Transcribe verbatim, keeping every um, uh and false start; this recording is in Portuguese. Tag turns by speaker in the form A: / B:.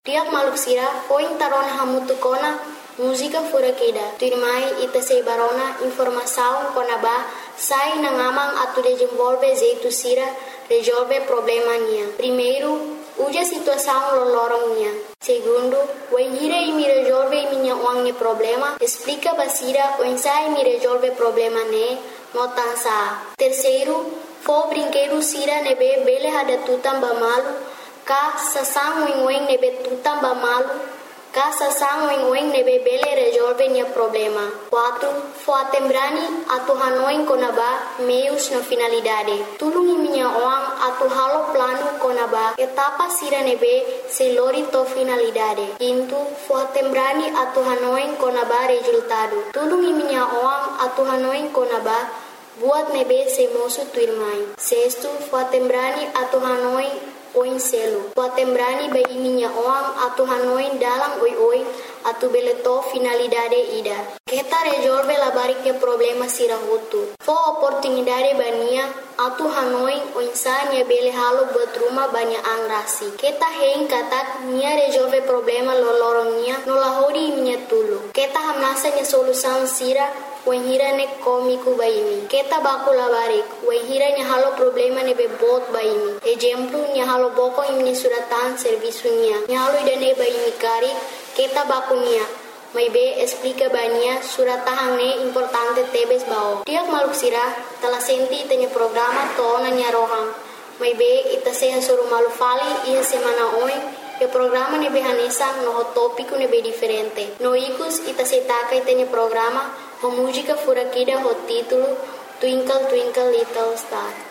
A: Tiak maluk sira foi tarona hamutukona música fora queda. Tuirmai ita sei barona informação conaba sai na ngamang atu desenvolve jeito sira resolve problema nia. Primeiro, uja situação lolorong nia. Segundo, o hira e me resolve minha wangne problema, explica basira o ensai me resolve problema ne, notansa. Terceiro, fo brinquedo sira nebe bele hada tutam bamalu, ka sasang wing wing nebe tutam bamalu, ka sasang wing wing nebe bele resolve nia problema. Quatro, fo atembrani atu hanoing konaba meios na finalidade. Tulungi minha oang atu halo plano konaba etapa sira nebe se lori to finalidade. Quinto, fo atembrani atu hanoing konaba resultado. Tulungi minha oang atu hanoing konaba buat nebe se mosu tuirmai. Sexto, fo atembrani atu hanoing oin selo. Fo atembrani bai minha oang atu hanoing dalam oi oi atu beleto finalidade ida. Kita resolve la bariknya problema sira hutu. Fo oportunidade bania atu hanoing o insania bele halo buat rumah banyak angrasi. Kita hein katak nia resolve problema lolorong nia nola hodi minha tulu. Kita hamnasa nia solução sira wahira ne komiku baimi. Kita baku la barik wahira nia halo problema ne bebot baimi. Exemplo nia halo boko imni suratan serviço nia. Nia halo idane baimi kari kita baku nia. Mai be explica bania suratahang ne importante tebes bao. Tiak maluk sira telah senti tanya programa tona nya rohang. Mai be ita seha suru malu fali in semana oin e programa ne be hanesa no tópico ne be diferente. No ikus ita setaka tanya programa ho música fura kida ho título Twinkle Twinkle Little Star.